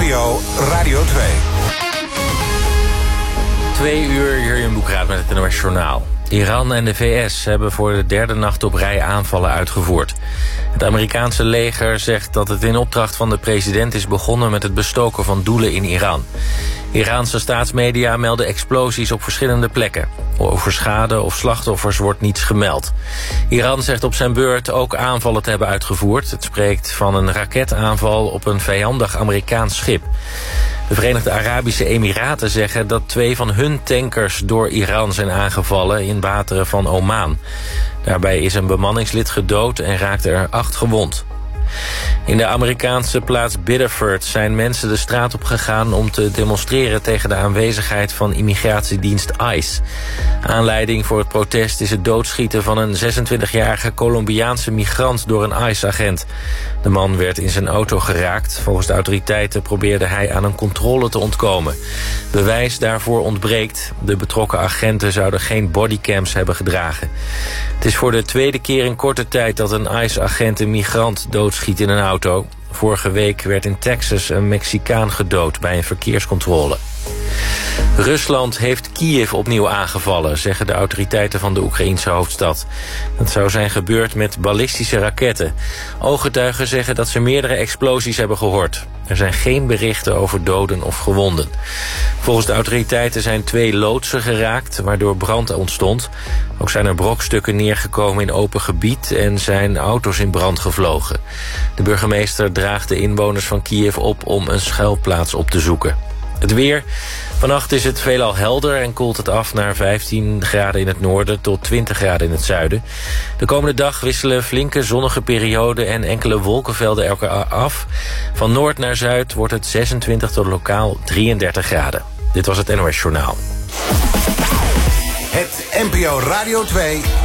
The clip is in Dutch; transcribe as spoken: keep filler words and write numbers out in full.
P O Radio twee. Twee uur, Jurjen Boekraat met het N O S Journaal. Iran en de V S hebben voor de derde nacht op rij aanvallen uitgevoerd. Het Amerikaanse leger zegt dat het in opdracht van de president is begonnen met het bestoken van doelen in Iran. Iraanse staatsmedia melden explosies op verschillende plekken. Over schade of slachtoffers wordt niets gemeld. Iran zegt op zijn beurt ook aanvallen te hebben uitgevoerd. Het spreekt van een raketaanval op een vijandig Amerikaans schip. De Verenigde Arabische Emiraten zeggen dat twee van hun tankers door Iran zijn aangevallen in wateren van Oman. Daarbij is een bemanningslid gedood en raakten er acht gewond. In de Amerikaanse plaats Biddeford zijn mensen de straat op gegaan om te demonstreren tegen de aanwezigheid van immigratiedienst ICE. Aanleiding voor het protest is het doodschieten van een zesentwintigjarige Colombiaanse migrant door een ICE-agent. De man werd in zijn auto geraakt. Volgens de autoriteiten probeerde hij aan een controle te ontkomen. Bewijs daarvoor ontbreekt. De betrokken agenten zouden geen bodycams hebben gedragen. Het is voor de tweede keer in korte tijd dat een ICE-agent een migrant doodschiet in een auto. Vorige week werd in Texas een Mexicaan gedood bij een verkeerscontrole. Rusland heeft Kiev opnieuw aangevallen, zeggen de autoriteiten van de Oekraïense hoofdstad. Dat zou zijn gebeurd met ballistische raketten. Ooggetuigen zeggen dat ze meerdere explosies hebben gehoord. Er zijn geen berichten over doden of gewonden. Volgens de autoriteiten zijn twee loodsen geraakt, waardoor brand ontstond. Ook zijn er brokstukken neergekomen in open gebied en zijn auto's in brand gevlogen. De burgemeester draagt de inwoners van Kiev op om een schuilplaats op te zoeken. Het weer. Vannacht is het veelal helder en koelt het af naar vijftien graden in het noorden tot twintig graden in het zuiden. De komende dag wisselen flinke zonnige perioden en enkele wolkenvelden elkaar af. Van noord naar zuid wordt het zesentwintig tot lokaal drieëndertig graden. Dit was het N O S Journaal. Het N P O Radio twee